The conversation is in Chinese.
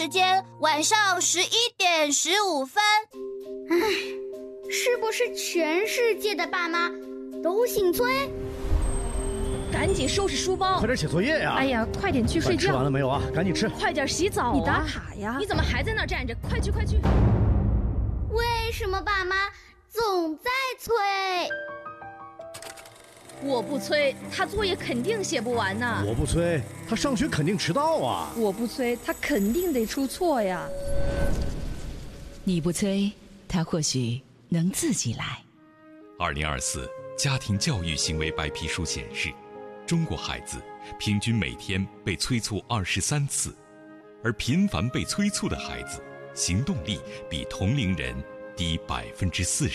间晚上11:15。 唉，是不是全世界的爸妈都姓崔？ 赶紧收拾书包， 快点写作业呀！ 哎呀，快点去睡觉。 吃完了没有啊？赶紧吃。 快点洗澡啊！ 你打卡呀？ 你怎么还在那儿站着？快去快去！ 为什么爸妈总在催？ 我不催，他作业肯定写不完呢。 我不催，他上学肯定迟到啊。 我不催，他肯定得出错呀。 你不催，他或许能自己来。 2024家庭教育行为白皮书显示，中国孩子平均每天被催促23次，而频繁被催促的孩子，行动力比同龄人低40%。